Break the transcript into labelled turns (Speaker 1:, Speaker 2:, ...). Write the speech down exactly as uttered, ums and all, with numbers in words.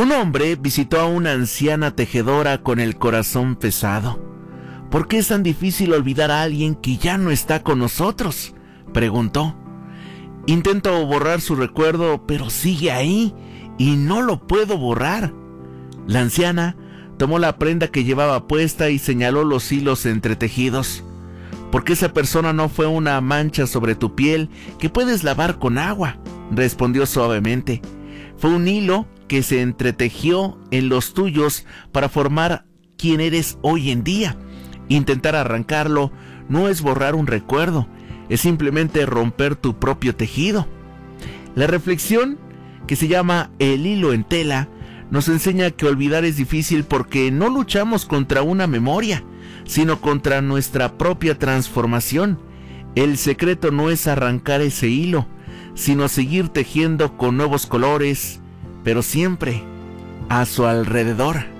Speaker 1: Un hombre visitó a una anciana tejedora con el corazón pesado. ¿Por qué es tan difícil olvidar a alguien que ya no está con nosotros?, preguntó. Intento borrar su recuerdo, pero sigue ahí y no lo puedo borrar. La anciana tomó la prenda que llevaba puesta y señaló los hilos entretejidos. Porque esa persona no fue una mancha sobre tu piel que puedes lavar con agua, respondió suavemente. Fue un hilo que se entretejió en los tuyos para formar quien eres hoy en día. Intentar arrancarlo no es borrar un recuerdo, es simplemente romper tu propio tejido. La reflexión, que se llama El hilo en tela, nos enseña que olvidar es difícil porque no luchamos contra una memoria, sino contra nuestra propia transformación. El secreto no es arrancar ese hilo, sino seguir tejiendo con nuevos colores, pero siempre a su alrededor.